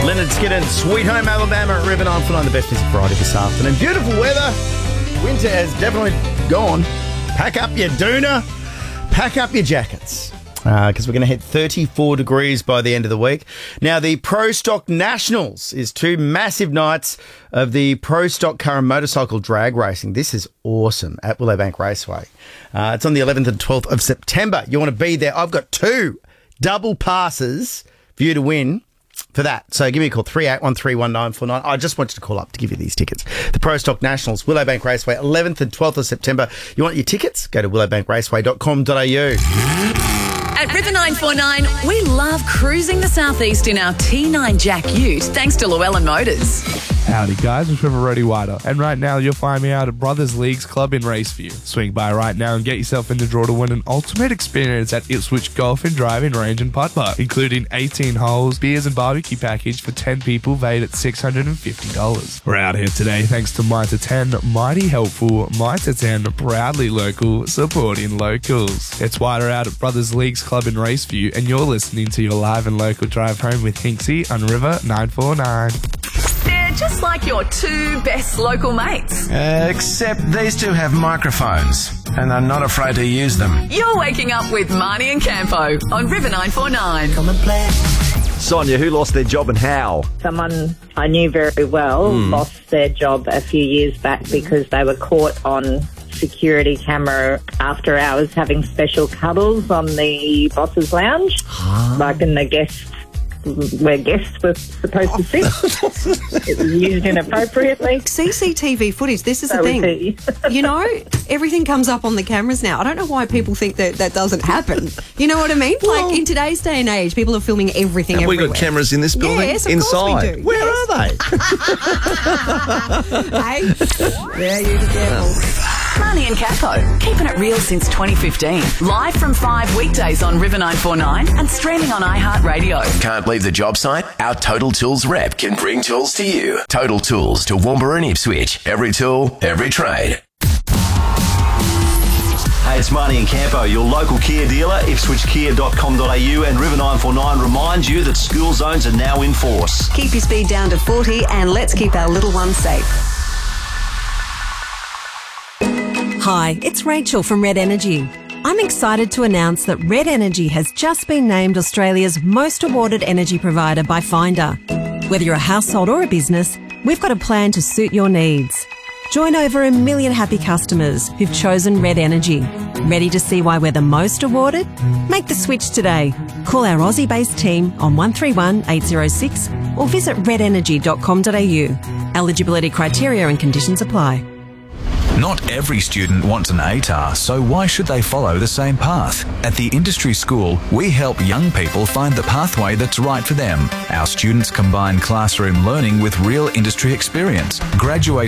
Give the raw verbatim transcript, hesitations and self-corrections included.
Leonard Skinner, Sweet Home Alabama at River nine four nine, the best music Friday this afternoon. Beautiful weather. Winter has definitely gone. Pack up your doona. Pack up your jackets. Because uh, we're going to hit thirty-four degrees by the end of the week. Now, the Pro Stock Nationals is two massive nights of the Pro Stock Current Motorcycle Drag Racing. This is awesome at Willowbank Raceway. Uh, it's on the eleventh and twelfth of September. You want to be there. I've got two double passes for you to win for that. So give me a call, three eight one three one nine four nine. I just want you to call up to give you these tickets. The Pro Stock Nationals, Willowbank Raceway, eleventh and twelfth of September. You want your tickets? Go to willowbank raceway dot com dot a u. At River nine four nine, we love cruising the southeast in our T nine Jack Ute, thanks to Llewellyn Motors. Howdy guys, it's River Roddy Wider, and right now you'll find me out at Brothers Leagues Club in Raceview. Swing by right now and get yourself in the draw to win an ultimate experience at Ipswich Golf and Driving Range and Putt Putt, including eighteen holes, beers and barbecue package for ten people valued at six hundred fifty dollars. We're out here today thanks to Mitre ten, mighty helpful, Mitre ten, proudly local, supporting locals. It's Wider out at Brothers Leagues Club in Raceview, and you're listening to your live and local drive home with Hinksy on River nine four nine. They're just like your two best local mates. Uh, except these two have microphones, and I'm not afraid to use them. You're waking up with Marnie and Campo on River nine four nine. Come and play. Sonia, who lost their job and how? Someone I knew very well mm. lost their job a few years back because they were caught on security camera after hours having special cuddles on the boss's lounge, huh? like in the guests where guests were supposed to sit. It was used inappropriately. C C T V footage, this is the thing. You know, everything comes up on the cameras now. I don't know why people think that that doesn't happen. You know what I mean? Well, like in today's day and age, people are filming everything have everywhere. we got cameras in this building? Yes, of Inside? course we do. Where yes. are they? Hey, yeah, you be careful. Marnie and Capo, keeping it real since twenty fifteen. Live from five weekdays on River nine four nine and streaming on iHeartRadio. Can't leave the job site? Our Total Tools rep can bring tools to you. Total Tools to Woombra and Ipswich. Every tool, every trade. Hey, it's Marnie and Campo, your local Kia dealer, ipswich kia dot com dot a u, and River nine four nine reminds you that school zones are now in force. Keep your speed down to forty and let's keep our little ones safe. Hi, it's Rachel from Red Energy. I'm excited to announce that Red Energy has just been named Australia's most awarded energy provider by Finder. Whether you're a household or a business, we've got a plan to suit your needs. Join over a million happy customers who've chosen Red Energy. Ready to see why we're the most awarded? Make the switch today. Call our Aussie-based team on one three one eight zero six or visit red energy dot com dot a u. Eligibility criteria and conditions apply. Not every student wants an A T A R, so why should they follow the same path? At the Industry School, we help young people find the pathway that's right for them. Our students combine classroom learning with real industry experience. Graduate